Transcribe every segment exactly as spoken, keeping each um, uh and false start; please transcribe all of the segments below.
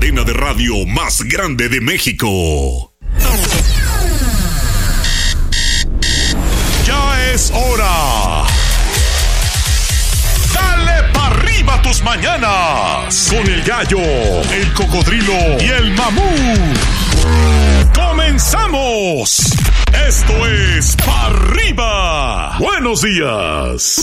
cadena de radio más grande de México. Ya es hora. Dale pa' arriba tus mañanas con el gallo, el cocodrilo y el mamut. ¡Comenzamos! Esto es Pa' Arriba. Buenos días.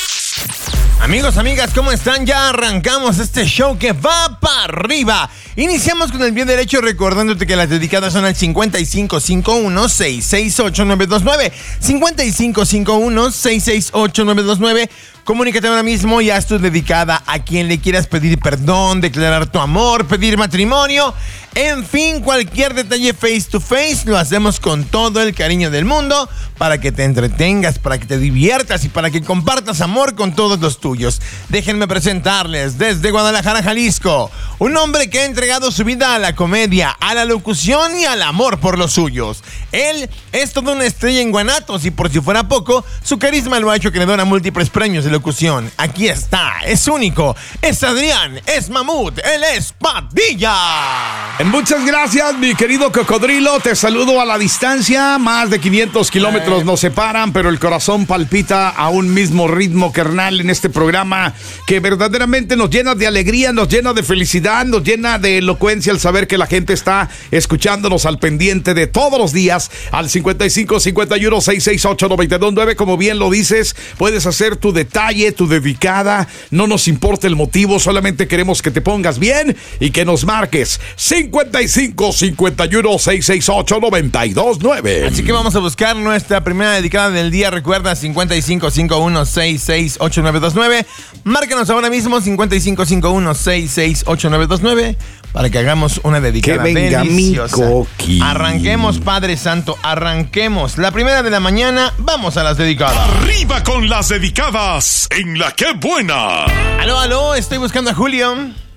Amigos, amigas, ¿cómo están? Ya arrancamos este show que va para arriba. Iniciamos con el pie derecho recordándote que las dedicadas son al cincuenta y cinco cincuenta y uno, seiscientos sesenta y ocho, novecientos veintinueve. cincuenta y cinco cincuenta y uno, seiscientos sesenta y ocho, novecientos veintinueve. Comunícate ahora mismo y haz tu dedicada a quien le quieras pedir perdón, declarar tu amor, pedir matrimonio. En fin, cualquier detalle face to face lo hacemos con todo el cariño del mundo para que te entretengas, para que te diviertas y para que compartas amor con todos los tuyos. Déjenme presentarles desde Guadalajara, Jalisco, un hombre que ha entregado su vida a la comedia, a la locución y al amor por los suyos. Él es toda una estrella en Guanatos y por si fuera poco, su carisma lo ha hecho acreedor a múltiples premios de locución. Aquí está, es único, es Adrián, es Mamut, él es Padilla. Muchas gracias, mi querido cocodrilo. Te saludo a la distancia. Más de quinientos kilómetros nos separan, pero el corazón palpita a un mismo ritmo, carnal, en este programa que verdaderamente nos llena de alegría, nos llena de felicidad, nos llena de elocuencia al saber que la gente está escuchándonos al pendiente de todos los días al cincuenta y cinco cincuenta y uno, seiscientos sesenta y ocho, novecientos veintinueve. Como bien lo dices, puedes hacer tu detalle, tu dedicada. No nos importa el motivo, solamente queremos que te pongas bien y que nos marques cincuenta y cinco cincuenta y uno, seiscientos sesenta y ocho, novecientos veintinueve. Así que vamos a buscar nuestra primera dedicada del día. Recuerda, cincuenta y cinco cincuenta y uno, seiscientos sesenta y ocho, novecientos veintinueve. Márcanos ahora mismo, cincuenta y cinco cincuenta y uno, seiscientos sesenta y ocho, novecientos veintinueve, para que hagamos una dedicada que venga deliciosa. Mi coqui. Arranquemos, Padre Santo, arranquemos. La primera de la mañana, vamos a las dedicadas. Arriba con las dedicadas en La Qué Buena. Aló, aló, estoy buscando a Julio.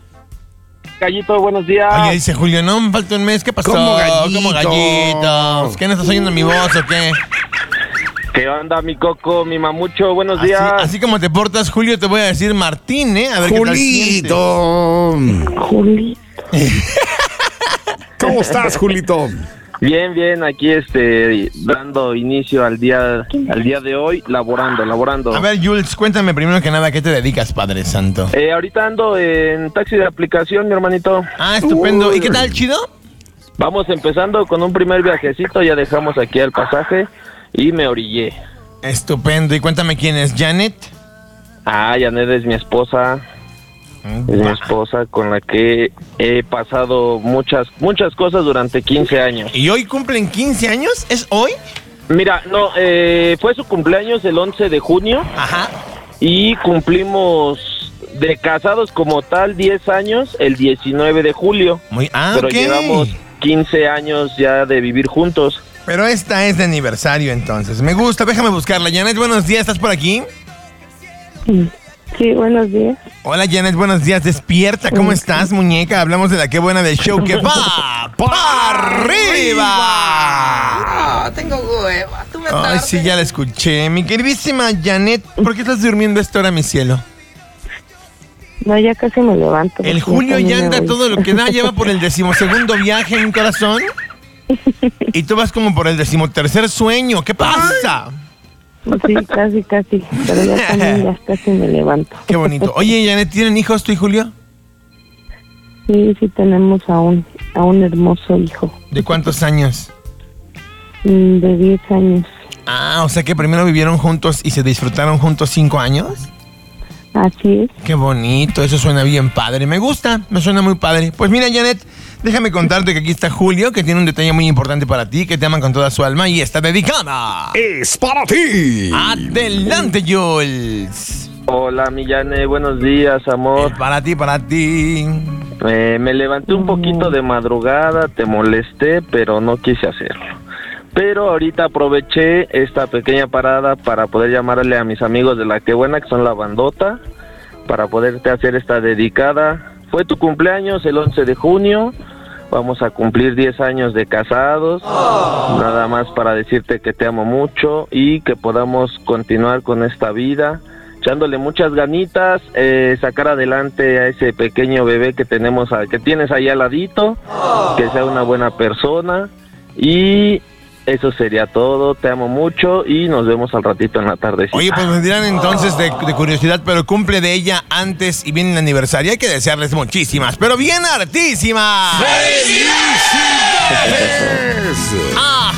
Gallito, buenos días. Oye, dice Julio, no, me falta un mes. ¿Qué pasó? ¿Cómo gallito? ¿Cómo gallito? ¿Qué no estás oyendo mi voz o qué? ¿Qué onda, mi coco, mi mamucho? Buenos Así, días. así como te portas, Julio, te voy a decir Martín, ¿eh? A ver Julito. Julito. ¿Cómo estás, Julito? Bien, bien, aquí este dando inicio al día al día de hoy, laborando, laborando. A ver, Jules, cuéntame primero que nada, ¿a qué te dedicas, Padre Santo? Eh, ahorita ando en taxi de aplicación, mi hermanito. Ah, estupendo. Uy. ¿Y qué tal, chido? Vamos empezando con un primer viajecito, ya dejamos aquí el pasaje y me orillé. Estupendo. Y cuéntame quién es, ¿Janet? Ah, Janet es mi esposa. Es mi esposa con la que he pasado muchas muchas cosas durante quince años. ¿Y hoy cumplen quince años? ¿Es hoy? Mira, no, eh, fue su cumpleaños el once de junio. Ajá. Y cumplimos de casados como tal diez años el diecinueve de julio. Muy, ah, pero ok. llevamos quince años ya de vivir juntos. Pero esta es de aniversario, entonces. Me gusta, déjame buscarla. Janet, buenos días, ¿estás por aquí? Sí, buenos días. Hola, Janet, buenos días. Despierta, ¿cómo estás, muñeca? Hablamos de La Qué Buena del show que va para arriba. Ah, tengo hueva. Tú me Ay, sí, ya la escuché. Mi queridísima Janet, ¿por qué estás durmiendo a esta hora, mi cielo? No, ya casi me levanto. El Julio ya anda todo lo que da, lleva por el decimosegundo viaje en mi corazón. Y tú vas como por el decimotercer sueño. ¿Qué pasa? Sí, casi, casi. Pero ya también ya casi me levanto. Qué bonito. Oye, Janet, ¿tienen hijos tú y Julio? Sí, sí tenemos a un, a un hermoso hijo. ¿De cuántos años? De diez años. Ah, o sea que primero vivieron juntos y se disfrutaron juntos cinco años. Así es. Qué bonito, eso suena bien padre. Me gusta, me suena muy padre. Pues mira, Janet, déjame contarte que aquí está Julio, que tiene un detalle muy importante para ti, que te aman con toda su alma y está dedicada. Es para ti. Adelante, Jules. Hola, Millane, buenos días, amor. Es para ti, para ti. Eh, me levanté un poquito de madrugada, te molesté, pero no quise hacerlo. Pero ahorita aproveché esta pequeña parada para poder llamarle a mis amigos de La Qué Buena, que son la bandota, para poderte hacer esta dedicada. Fue tu cumpleaños el once de junio, vamos a cumplir diez años de casados. Oh. Nada más para decirte que te amo mucho y que podamos continuar con esta vida echándole muchas ganitas, eh, sacar adelante a ese pequeño bebé que tenemos, a, que tienes ahí al ladito, que sea una buena persona, y eso sería todo. Te amo mucho y nos vemos al ratito en la tarde. Oye, pues me dirán entonces de, de curiosidad, pero cumple de ella antes y viene el aniversario. Hay que desearles muchísimas, pero bien hartísimas. ¡Felicidades!